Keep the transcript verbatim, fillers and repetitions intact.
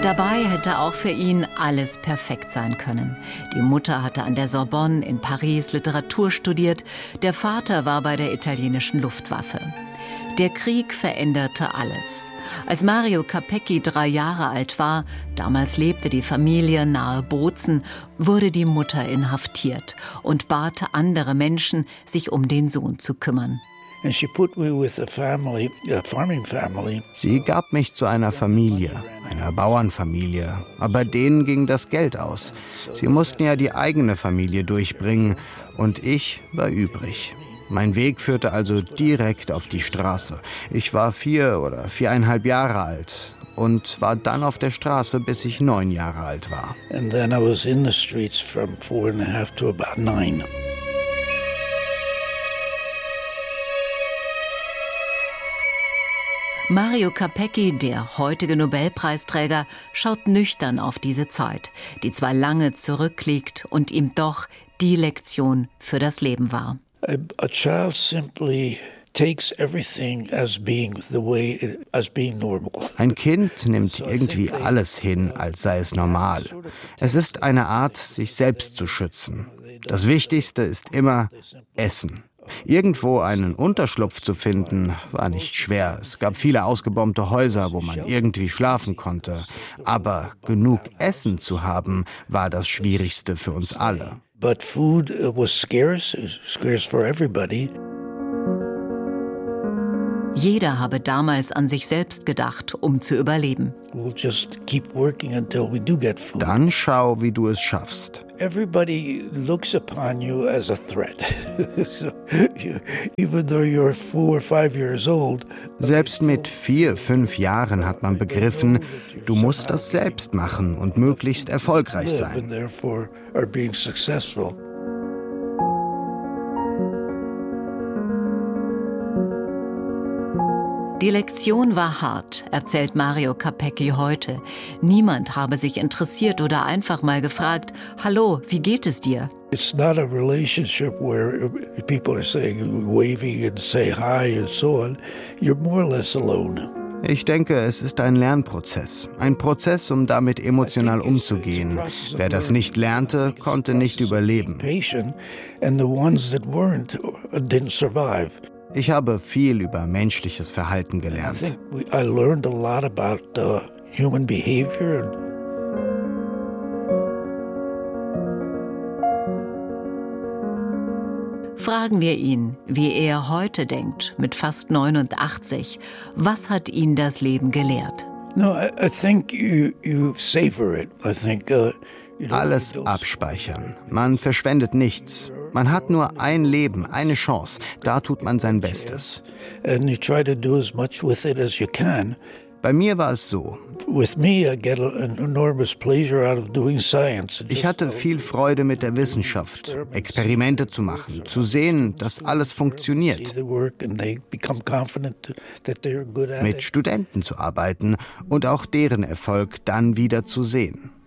Dabei hätte auch für ihn alles perfekt sein können. Die Mutter hatte an der Sorbonne in Paris Literatur studiert, der Vater war bei der italienischen Luftwaffe. Der Krieg veränderte alles. Als Mario Capecchi drei Jahre alt war, damals lebte die Familie nahe Bozen, wurde die Mutter inhaftiert und bat andere Menschen, sich um den Sohn zu kümmern. Sie gab mich zu einer Familie, einer Bauernfamilie, aber denen ging das Geld aus. Sie mussten ja die eigene Familie durchbringen und ich war übrig. Mein Weg führte also direkt auf die Straße. Ich war vier oder viereinhalb Jahre alt und war dann auf der Straße, bis ich neun Jahre alt war. And then I was in the streets from four and a half to about nine. Mario Capecchi, der heutige Nobelpreisträger, schaut nüchtern auf diese Zeit, die zwar lange zurückliegt und ihm doch die Lektion für das Leben war. A, a child simply takes everything as being the way it, as being normal. Ein Kind nimmt irgendwie alles hin, als sei es normal. Es ist eine Art, sich selbst zu schützen. Das Wichtigste ist immer Essen. Irgendwo einen Unterschlupf zu finden, war nicht schwer. Es gab viele ausgebombte Häuser, wo man irgendwie schlafen konnte. Aber genug Essen zu haben, war das Schwierigste für uns alle. But food was scarce, scarce for everybody. Jeder habe damals an sich selbst gedacht, um zu überleben. We'll just keep working until we do get food. Dann schau, wie du es schaffst. Everybody looks upon you as a threat. So, you, even though you're four or five years old. Selbst mit vier, fünf Jahren hat man begriffen, du musst das selbst machen und möglichst erfolgreich sein. Die Lektion war hart, erzählt Mario Capecchi heute. Niemand habe sich interessiert oder einfach mal gefragt, hallo, wie geht es dir? It's not a relationship where people are saying, waving and say hi and so on. You're more or less alone. Ich denke, es ist ein Lernprozess. Ein Prozess, um damit emotional umzugehen. Wer das nicht lernte, konnte nicht überleben. Ich habe viel über menschliches Verhalten gelernt. Fragen wir ihn, wie er heute denkt, mit fast neunundachtzig. Was hat ihn das Leben gelehrt? No, I, I think you, you savor it. I think, uh, you know, Alles abspeichern. Man verschwendet nichts. Man hat nur ein Leben, eine Chance. Da tut man sein Bestes. And you try to do as much with it as you can. Bei mir war es so. With me, I get an enormous pleasure out of doing science. Ich hatte viel Freude mit der Wissenschaft, Experimente zu machen, zu sehen, dass alles funktioniert. Mit Studenten zu arbeiten und auch deren Erfolg dann wieder zu sehen.